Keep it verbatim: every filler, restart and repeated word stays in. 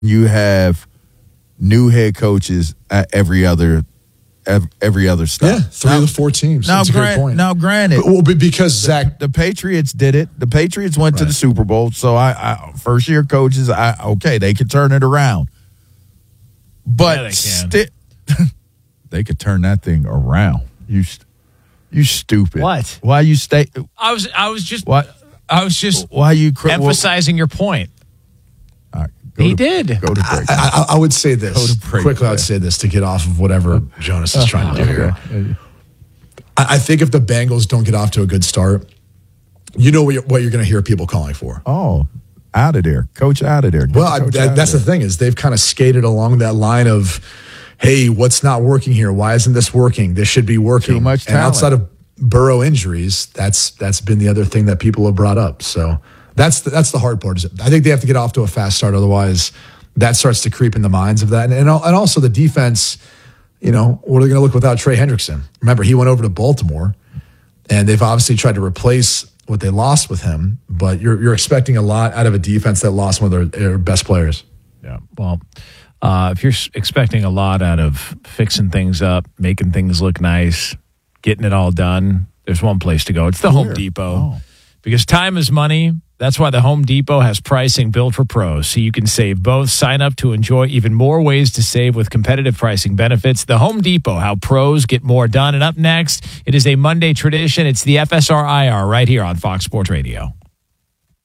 you have new head coaches at every other every other stop. Yeah, three now, of the four teams. Now, That's a grant, great point. Now, granted, but, well, because Zach, the, the Patriots did it. The Patriots went right. to the Super Bowl. So, I, I first year coaches, I okay, they could turn it around. But yeah, they, sti- they could turn that thing around. You, you stupid. What? Why you stay? I was, I was just, what? I was just, why you cr- emphasizing well, your point. All right. He to, did. Go to break. I, I, I would say this quickly. I would say this to get off of whatever Jonas is trying to do here. I, I think if the Bengals don't get off to a good start, you know what you're, what you're going to hear people calling for. Oh, out of there, coach, out of there. Get well, I, that, that's the thing is they've kind of skated along that line of, hey, what's not working here? Why isn't this working? This should be working. Too much talent. And outside of Burrow injuries, that's that's been the other thing that people have brought up. So. That's the, that's the hard part. Is I think they have to get off to a fast start. Otherwise, that starts to creep in the minds of that. And, and, and also the defense, you know, what are they going to look without Trey Hendrickson? Remember, he went over to Baltimore, and they've obviously tried to replace what they lost with him. But you're you're expecting a lot out of a defense that lost one of their, their best players. Yeah, well, uh, if you're expecting a lot out of fixing things up, making things look nice, getting it all done, there's one place to go. It's the Here. Home Depot. Oh. Because time is money. That's why the Home Depot has pricing built for pros, so you can save both. Sign up to enjoy even more ways to save with competitive pricing benefits. The Home Depot, how pros get more done. And up next, it is a Monday tradition. It's the F S R I R right here on Fox Sports Radio.